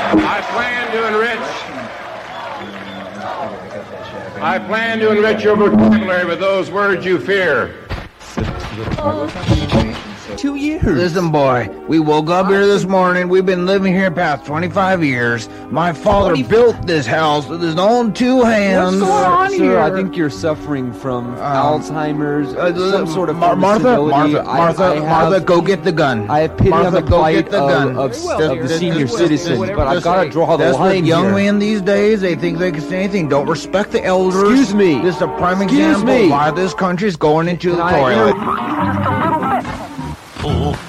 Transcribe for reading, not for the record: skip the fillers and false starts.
I plan to enrich your vocabulary with those words you fear. 2 years. Listen, boy, we woke up here this morning. We've been living here past 25 years. My father built this house with his own two hands. What's going on here? Sir, I think you're suffering from Alzheimer's, some sort of Martha, go get the gun. I have pity on the plight of the senior citizens, but I've got to draw the line here. Young men these days, they think they can say anything. Don't respect the elders. Excuse me. This is a prime example of why this country's going into the toilet. Oh.